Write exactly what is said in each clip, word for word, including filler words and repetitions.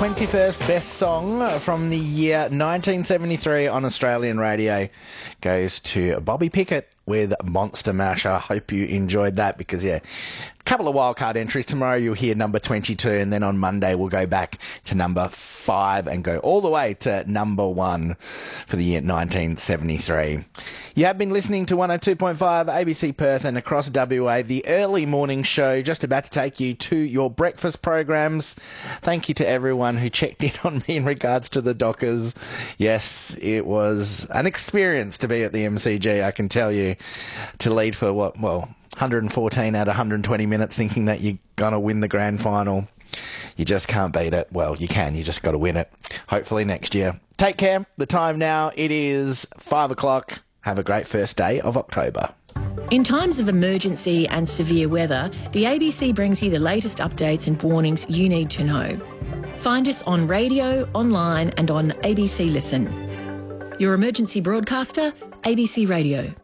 twenty-first best song from the year nineteen seventy-three on Australian radio goes to Bobby Pickett with Monster Mash. I hope you enjoyed that because, yeah, a couple of wildcard entries. Tomorrow you'll hear number twenty-two, and then on Monday we'll go back to number five and go all the way to number one for the year nineteen seventy-three. You have been listening to one oh two point five A B C Perth and across W A, the early morning show, just about to take you to your breakfast programs. Thank you to everyone who checked in on me in regards to the Dockers. Yes, it was an experience to be at the M C G, I can tell you, to lead for what, well, one hundred fourteen out of one hundred twenty minutes thinking that you're going to win the grand final. You just can't beat it. Well, you can. You just got to win it. Hopefully next year. Take care. The time now, it is five o'clock. Have a great first day of October. In times of emergency and severe weather, the A B C brings you the latest updates and warnings you need to know. Find us on radio, online and on A B C Listen. Your emergency broadcaster, A B C Radio.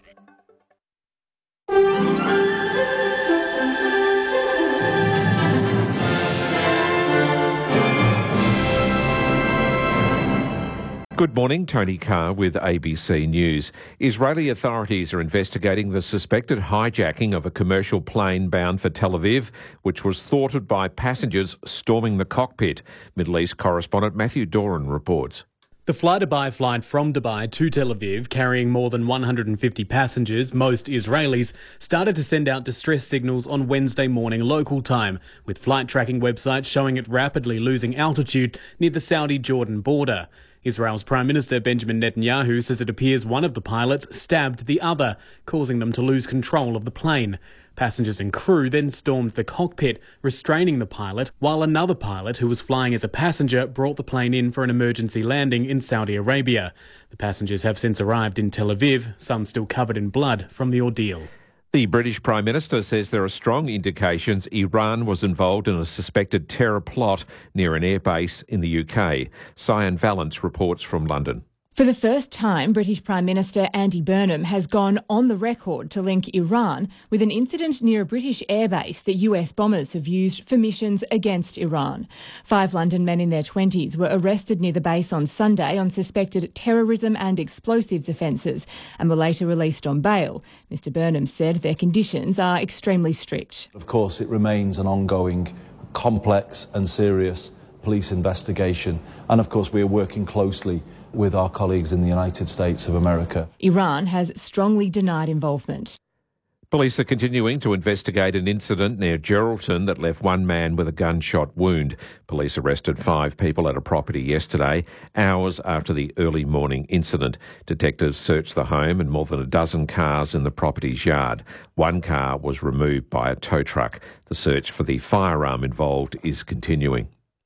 Good morning, Tony Carr with A B C News. Israeli authorities are investigating the suspected hijacking of a commercial plane bound for Tel Aviv, which was thwarted by passengers storming the cockpit. Middle East correspondent Matthew Doran reports. The fly-to-by flight from Dubai to Tel Aviv, carrying more than one hundred fifty passengers, most Israelis, started to send out distress signals on Wednesday morning local time, with flight tracking websites showing it rapidly losing altitude near the Saudi-Jordan border. Israel's Prime Minister Benjamin Netanyahu says it appears one of the pilots stabbed the other, causing them to lose control of the plane. Passengers and crew then stormed the cockpit, restraining the pilot, while another pilot who was flying as a passenger brought the plane in for an emergency landing in Saudi Arabia. The passengers have since arrived in Tel Aviv, some still covered in blood from the ordeal. The British Prime Minister says there are strong indications Iran was involved in a suspected terror plot near an airbase in the U K. Cyan Valance reports from London. For the first time, British Prime Minister Andy Burnham has gone on the record to link Iran with an incident near a British airbase that U S bombers have used for missions against Iran. Five London men in their twenties were arrested near the base on Sunday on suspected terrorism and explosives offences and were later released on bail. Mr Burnham said their conditions are extremely strict. Of course, it remains an ongoing, complex and serious police investigation. And of course, we are working closely with our colleagues in the United States of America. Iran has strongly denied involvement. Police are continuing to investigate an incident near Geraldton that left one man with a gunshot wound. Police arrested five people at a property yesterday, hours after the early morning incident. Detectives searched the home and more than a dozen cars in the property's yard. One car was removed by a tow truck. The search for the firearm involved is continuing.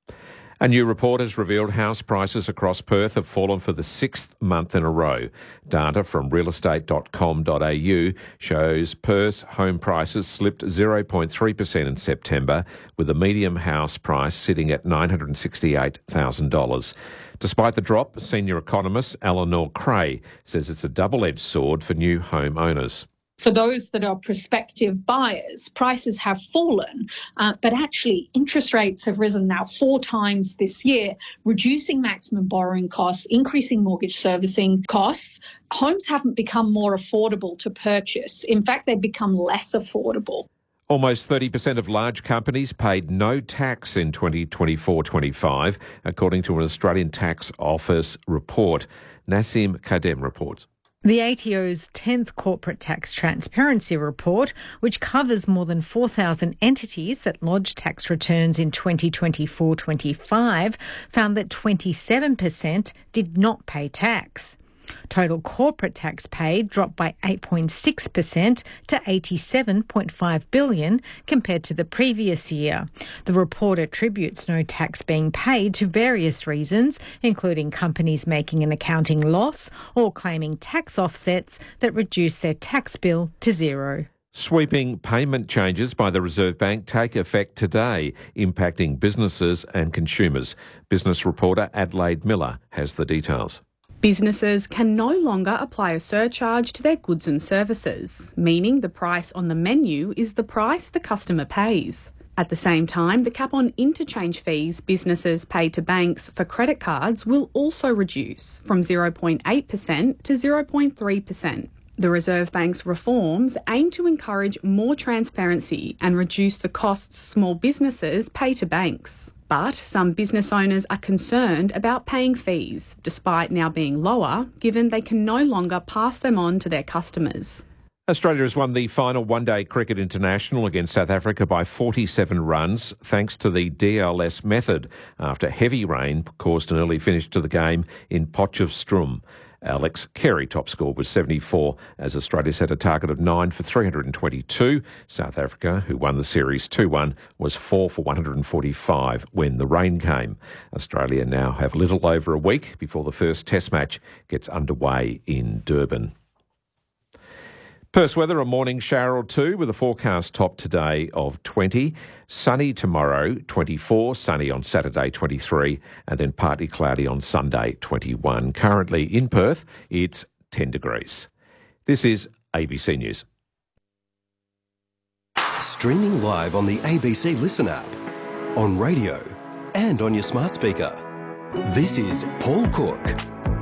A new report has revealed house prices across Perth have fallen for the sixth month in a row. Data from real estate dot com dot a u shows Perth's home prices slipped zero point three percent in September, with the median house price sitting at nine hundred sixty-eight thousand dollars. Despite the drop, senior economist Eleanor Cray says it's a double-edged sword for new home owners. For those that are prospective buyers, prices have fallen, uh, but actually interest rates have risen now four times this year, reducing maximum borrowing costs, increasing mortgage servicing costs. Homes haven't become more affordable to purchase. In fact, they've become less affordable. Almost thirty percent of large companies paid no tax in twenty twenty-four twenty-five, according to an Australian Tax Office report. Nassim Kadem reports. The A T O's tenth Corporate Tax Transparency Report, which covers more than four thousand entities that lodged tax returns in twenty twenty-four twenty-five, found that twenty-seven percent did not pay tax. Total corporate tax paid dropped by eight point six percent to eighty-seven point five billion dollars compared to the previous year. The report attributes no tax being paid to various reasons, including companies making an accounting loss or claiming tax offsets that reduce their tax bill to zero. Sweeping payment changes by the Reserve Bank take effect today, impacting businesses and consumers. Business reporter Adelaide Miller has the details. Businesses can no longer apply a surcharge to their goods and services, meaning the price on the menu is the price the customer pays. At the same time, the cap on interchange fees businesses pay to banks for credit cards will also reduce from zero point eight percent to zero point three percent. The Reserve Bank's reforms aim to encourage more transparency and reduce the costs small businesses pay to banks. But some business owners are concerned about paying fees, despite now being lower, given they can no longer pass them on to their customers. Australia has won the final one-day cricket international against South Africa by forty-seven runs, thanks to the D L S method, after heavy rain caused an early finish to the game in Potchefstroom. Alex Carey top score was seventy-four, as Australia set a target of nine for three hundred twenty-two. South Africa, who won the series two one, was four for one hundred forty-five when the rain came. Australia now have a little over a week before the first test match gets underway in Durban. Perth's weather, a morning shower or two with a forecast top today of twenty. Sunny tomorrow, twenty-four. Sunny on Saturday, twenty-three. And then partly cloudy on Sunday, twenty-one. Currently in Perth, it's ten degrees. This is A B C News. Streaming live on the A B C Listen app, on radio and on your smart speaker. This is Paul Cook.